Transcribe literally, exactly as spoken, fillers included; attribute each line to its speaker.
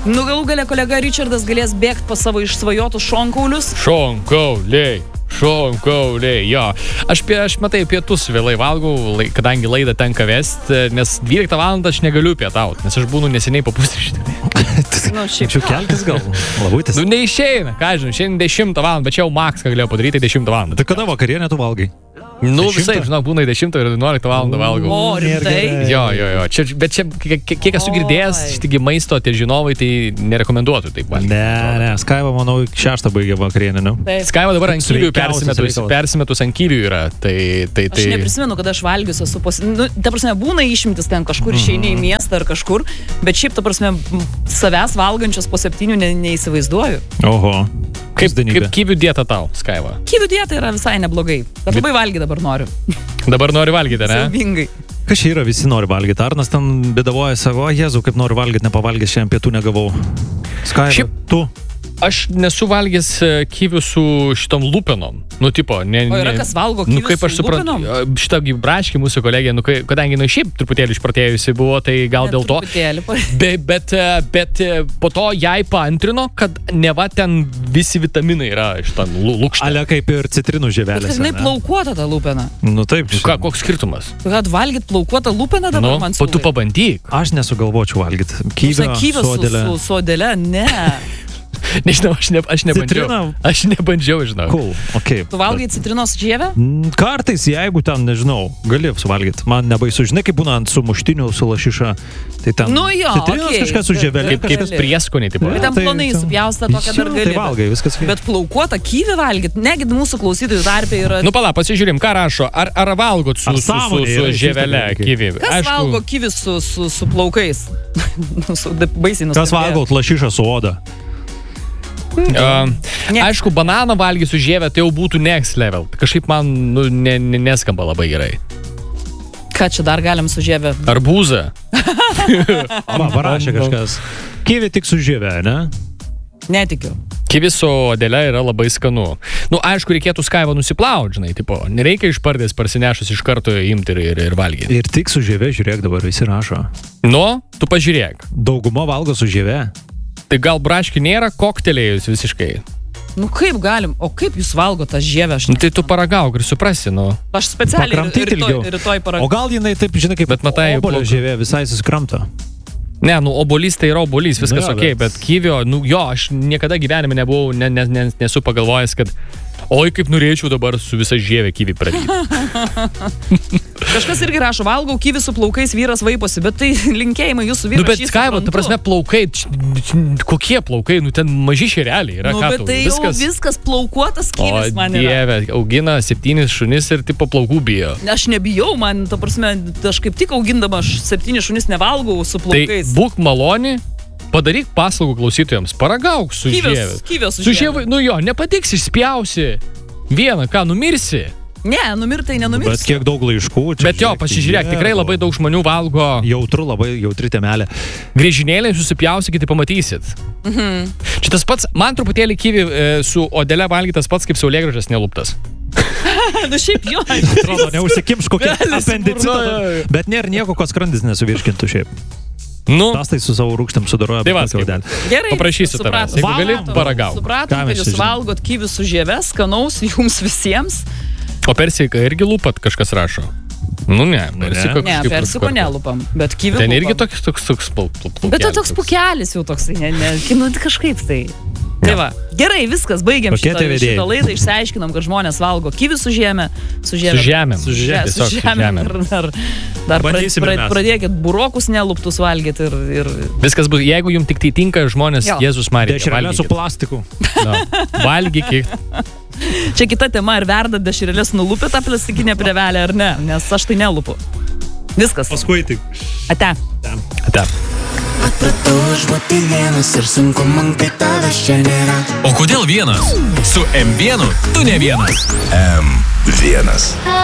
Speaker 1: Nu, galų galia kolega Richardas galės bėgti pas savo išsvajotus šonkaulius.
Speaker 2: Šonkauliai. Šonkauliai, jo. Aš, aš matai, pietus vėlai valgau, lai, kadangi laidą tenka vesti, nes dvyliktą valandą aš negaliu pietauti, nes aš būnu neseniai papusryčių.
Speaker 1: Nu, šiaip
Speaker 3: Čia kelkis gal, labutis.
Speaker 2: Nu, neišeina, ką žinau, šiandien dešimtą valandą, bet čia jau Max, ką galėjau padaryti, dešimtą valandą.
Speaker 3: Tai kada vakarienę tu valgai?
Speaker 2: Nu, visai, žinau, būna dešimtą ir vienuoliktą valandą valgau.
Speaker 1: O, rimtai?
Speaker 2: Jo, jo, jo. Čia, bet čia, kiek, kiek esu girdėjęs, šitigi maisto tie žinovai, tai nerekomenduotų taip valgyti.
Speaker 3: Ne, ne, Skaiva, manau, šeštą baigė vakarienę, ne?
Speaker 2: Skaiva dabar ant kyvių
Speaker 3: Sveikiausias
Speaker 2: persimetus,
Speaker 3: reikalas.
Speaker 2: persimetus ant kyvių yra. Tai, tai, tai...
Speaker 1: Aš neprisimenu, kada aš valgius esu pos... Nu, ta prasme, būna išimtis ten kažkur išeini į miestą ar kažkur, bet šiaip, ta prasme, savęs valgančios po septynių ne, neįsivaizduoju.
Speaker 3: Oho.
Speaker 2: Kaip, kaip kyvių dieta tau, Skaiva?
Speaker 1: Kyvių dieta yra visai neblogai, bet labai valgy dabar noriu.
Speaker 2: Dabar nori valgyti, ne?
Speaker 1: Siaubingai.
Speaker 3: Kas čia yra, visi nori valgyti. Arnas ten bėdavoja savo, o Jėzau, kaip noriu valgyti, nepavalgęs, šiandien pietų negavau. Skaiva,
Speaker 2: Šiaip-
Speaker 3: tu?
Speaker 2: Aš nesu valgęs e, kyvių su šitom lupenom. Nu, tipo, ne...
Speaker 1: O yra
Speaker 2: ne,
Speaker 1: kas valgo
Speaker 2: Nu,
Speaker 1: kyvius
Speaker 2: kaip aš
Speaker 1: su
Speaker 2: suprantu,
Speaker 1: lupenom?
Speaker 2: šitą braškį mūsų kolegė, nu, kai, kadangi, nu, šiaip truputėlį išprotėjusi buvo, tai gal dėl to.
Speaker 1: Truputėlį, pa-
Speaker 2: Be, bet, e, bet e, po to jai paantrino, kad neva ten visi vitaminai yra iš ten lūkštė.
Speaker 3: Ale kaip ir citrinų
Speaker 1: Bet
Speaker 3: žievelės.
Speaker 1: kad jinai plaukuota ta lūpena.
Speaker 3: Nu taip.
Speaker 2: Ką, koks skirtumas?
Speaker 1: Kad valgyt plaukuotą lūpeną dabar
Speaker 2: Nu,
Speaker 1: man
Speaker 2: po tu
Speaker 1: siūlai?
Speaker 2: pabandyk.
Speaker 3: Aš nesugalvočiau valgyti. Kyvio,
Speaker 1: Kyvio su,
Speaker 3: sodelę.
Speaker 1: su sodele, ne.
Speaker 2: Nežinau, aš, ne, aš nebandžiau.
Speaker 3: Citrina?
Speaker 2: Aš nebandžiau, žinau.
Speaker 3: Cool, okei.
Speaker 1: Tu valgai citrinos žievę?
Speaker 3: Mm, Kartais, jeigu ten, nežinau, gali suvalgyti. Man nebaisu, žinai, kaip būna ant sumuštinių su lašiša. Tai ten
Speaker 1: Nu jo,
Speaker 3: citrinos
Speaker 1: okei.
Speaker 3: kažkas su žievelė.
Speaker 2: Kaip, kaip
Speaker 1: Gali.
Speaker 2: prieskoniai, tipo.
Speaker 1: Bet ten
Speaker 3: tai-
Speaker 1: plonai
Speaker 3: tai-
Speaker 1: supjausta tokia
Speaker 3: Jo,
Speaker 1: dar gali.
Speaker 3: Tai valgai, viskas.
Speaker 1: Bet plaukuotą kyvį valgyt, negi mūsų klausytojų tarpe yra...
Speaker 2: Nu, pala, pasižiūrim, ką rašo. Ar, ar valgot su,
Speaker 3: Ar
Speaker 2: su, su,
Speaker 3: sąmonė
Speaker 2: su
Speaker 3: yra iš vis
Speaker 2: žievelė
Speaker 3: tokie
Speaker 2: kyvį?
Speaker 1: Kas valgo kyvį su, su, su plaukais? Nu, su, taip baisiai
Speaker 3: Kas
Speaker 1: nuskambėjo.
Speaker 3: valgot lašišą su oda?
Speaker 2: Uh,
Speaker 1: Ne.
Speaker 2: aišku, bananą valgysiu žievę, tai jau būtų next level. Kažkaip man nu, ne, ne, neskamba labai gerai.
Speaker 1: Ką čia dar galim su žievė?
Speaker 2: Arbūzą.
Speaker 3: Va, parašė kažkas. Kyvį tik su žievė, ne?
Speaker 1: Netikiu.
Speaker 2: Kyvis su odele yra labai skanu. Nu, aišku, reikėtų Skaivą nusiplauti, žinai, tipo, nereikia iš pardės parsinešus iš karto imti ir, ir, ir valgyti.
Speaker 3: Ir tik su žievė, žiūrėk, dabar visi rašo.
Speaker 2: Nu, tu pažiūrėk.
Speaker 3: Dauguma valgo su žievė.
Speaker 2: Tai gal braškių nėra koktelėjus visiškai.
Speaker 1: Nu kaip galim? O kaip jūs valgo tą žievę? Aš,
Speaker 2: Nu, tai tu paragauk ir suprasi, nu.
Speaker 1: aš specialiai
Speaker 3: Pakramtyt
Speaker 1: rytoj,
Speaker 3: ilgiau.
Speaker 1: rytoj
Speaker 3: O
Speaker 1: paragausiu.
Speaker 3: gal jinai taip, žinai, kaip
Speaker 2: Bet matai,
Speaker 3: obuolio
Speaker 2: plauk-
Speaker 3: žievė visai suskramto.
Speaker 2: Ne, nu, obolys tai yra obolys, viskas
Speaker 3: Jo,
Speaker 2: ok, bet,
Speaker 3: bet-
Speaker 2: bet kyvio, nu, jo, aš niekada gyvenime nebuvau, ne, ne, ne, nesu pagalvojęs, kad oi, kaip norėčiau dabar su visa žievė kyvį pradėti.
Speaker 1: Kažkas irgi rašo, valgau kyvį su plaukais, vyras vaiposi, bet tai linkėjimai jūsų vyras.
Speaker 2: Nu, bet Skaiva, ta prasme, plaukai, č- č- kokie plaukai, nu, ten maži šereliai yra,
Speaker 1: Nu,
Speaker 2: ką
Speaker 1: bet
Speaker 2: tu,
Speaker 1: tai jau viskas, viskas plaukuotas
Speaker 2: O,
Speaker 1: kyvis man yra.
Speaker 2: dieve, augina septynis šunis ir tipo plaukų bijo.
Speaker 1: Aš nebijau, man, ta prasme, aš kaip tik augindama, aš septynis šunis nevalgau su
Speaker 2: Tai
Speaker 1: plaukais.
Speaker 2: būk maloni, padaryk paslaugų klausytojams, paragauk su
Speaker 1: Kyvios-
Speaker 2: žievė.
Speaker 1: kyvios su
Speaker 2: Su
Speaker 1: žieve.
Speaker 2: žievė, nu jo, nepatiks, išspjausi. Vieną, ką, numirsi.
Speaker 1: Ne, numirtai
Speaker 3: Bet
Speaker 1: nenumirsi.
Speaker 3: kiek daug laiškų. čia
Speaker 2: Bet jo,
Speaker 3: žiūrėk,
Speaker 2: pasižiūrėk, tikrai
Speaker 3: Dievo.
Speaker 2: labai daug žmonių valgo
Speaker 3: Jautru, labai jautri temelė.
Speaker 2: griežinėlį, susipjausykit, tai pamatysit. Mhm. Čia tas pats, man truputėlį kyvi e, su odele valgytas pats kaip saulėgražas neluptas.
Speaker 1: Nu šiaip jo.
Speaker 3: Atrodo, neužsikimš kokia
Speaker 2: Vėlis
Speaker 3: apendicito.
Speaker 2: burnoje.
Speaker 3: Bet nėra nieko, ko skrandis nesuvirškintų šiaip.
Speaker 2: Nu,
Speaker 3: Tas tai su savo rūkštėm sudaroja.
Speaker 2: Tai va,
Speaker 3: bet kokią
Speaker 2: kaip-
Speaker 3: odelę.
Speaker 1: Gerai.
Speaker 2: Paprašysiu tavęs,
Speaker 1: supratom.
Speaker 2: jeigu gali,
Speaker 1: Supratom.
Speaker 2: paragauk.
Speaker 1: Supratom,
Speaker 3: Ką
Speaker 1: kad
Speaker 3: mes
Speaker 1: jūs
Speaker 3: čia žinom?
Speaker 1: valgot kyvius su žieve, skanaus jums visiems.
Speaker 2: o persika irgi lupat kažkas rašo. Nu ne, persika
Speaker 1: Ne,
Speaker 2: kažkaip
Speaker 1: persiko
Speaker 2: kažkur-
Speaker 1: nelupam, bet kyvių
Speaker 2: Ten irgi
Speaker 1: lupam.
Speaker 2: toks toks toks plau- plau- plaukelis
Speaker 1: Bet to toks
Speaker 2: toks.
Speaker 1: pukelis jau toksai, ne, ne, nu kažkaip tai. Tai va, gerai, viskas, baigiam
Speaker 3: Tokie
Speaker 1: šitą,
Speaker 3: tie vedėjai.
Speaker 1: šitą laidą, išsiaiškinam, kad žmonės valgo kyvių su žemė, su žemė.
Speaker 2: Su žemėm.
Speaker 1: Su žemė,
Speaker 2: Tiesiog
Speaker 1: su
Speaker 2: su
Speaker 1: žemė.
Speaker 2: žemėm.
Speaker 1: Ir dar, dar pra,
Speaker 3: Bandysime
Speaker 1: pra,
Speaker 3: mes.
Speaker 1: pradėkit burokus neluptus valgyti ir, ir
Speaker 2: Viskas bus, jeigu jums tik tai tinka žmonės,
Speaker 1: Jo.
Speaker 2: Jėzus Marija.
Speaker 3: Dešrelė su plastiku.
Speaker 2: Valgykit.
Speaker 1: čia kita tema, ar verda dešrelės nulupė tą plastikinę prevelę ar ne, nes aš tai nelupu. Viskas.
Speaker 3: Paskui tik.
Speaker 1: Ate.
Speaker 2: Ate.
Speaker 4: Atpratau aš būti vienas ir sunku man, kai tavęs čia nėra.
Speaker 5: O kodėl vienas? Su M vienu tu ne vienas.
Speaker 6: M vienas.